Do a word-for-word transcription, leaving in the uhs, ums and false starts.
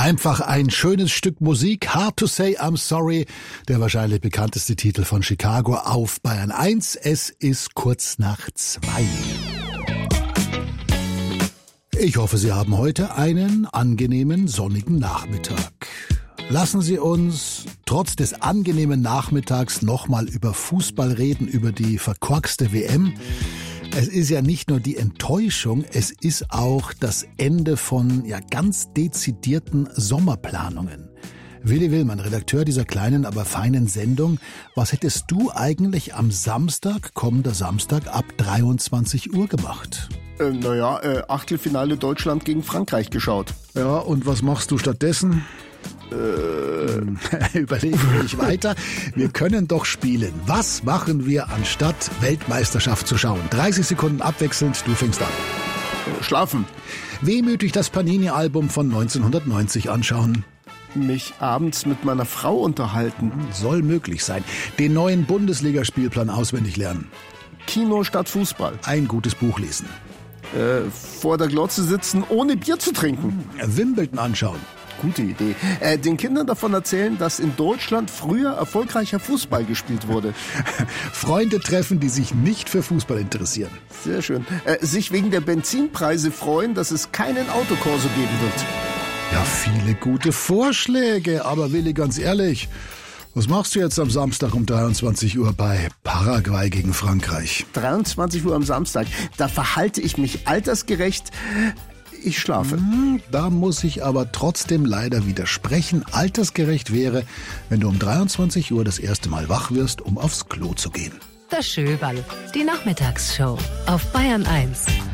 Einfach ein schönes Stück Musik. Hard to say I'm sorry. Der wahrscheinlich bekannteste Titel von Chicago auf Bayern eins. Es ist kurz nach zwei. Ich hoffe, Sie haben heute einen angenehmen sonnigen Nachmittag. Lassen Sie uns trotz des angenehmen Nachmittags nochmal über Fußball reden, über die verkorkste W M. Es ist ja nicht nur die Enttäuschung, es ist auch das Ende von ja ganz dezidierten Sommerplanungen. Willi Willmann, Redakteur dieser kleinen, aber feinen Sendung. Was hättest du eigentlich am Samstag, kommender Samstag, ab dreiundzwanzig Uhr gemacht? Äh, naja, äh, Achtelfinale Deutschland gegen Frankreich geschaut. Ja, und was machst du stattdessen? Äh, überlege ich weiter. Wir können doch spielen. Was machen wir, anstatt Weltmeisterschaft zu schauen? dreißig Sekunden abwechselnd, du fängst an. Äh, schlafen. Wehmütig das Panini-Album von neunzehnhundertneunzig anschauen. Mich abends mit meiner Frau unterhalten. Soll möglich sein. Den neuen Bundesligaspielplan auswendig lernen. Kino statt Fußball. Ein gutes Buch lesen. Äh, vor der Glotze sitzen, ohne Bier zu trinken. Wimbledon anschauen. Gute Idee. Äh, den Kindern davon erzählen, dass in Deutschland früher erfolgreicher Fußball gespielt wurde. Freunde treffen, die sich nicht für Fußball interessieren. Sehr schön. Äh, sich wegen der Benzinpreise freuen, dass es keinen Autokorso geben wird. Ja, viele gute Vorschläge. Aber Willi, ganz ehrlich, was machst du jetzt am Samstag um dreiundzwanzig Uhr bei Paraguay gegen Frankreich? dreiundzwanzig Uhr am Samstag. Da verhalte ich mich altersgerecht. Ich schlafe. Da muss ich aber trotzdem leider widersprechen. Altersgerecht wäre, wenn du um dreiundzwanzig Uhr das erste Mal wach wirst, um aufs Klo zu gehen. Das Schöberl, die Nachmittagsshow auf Bayern eins.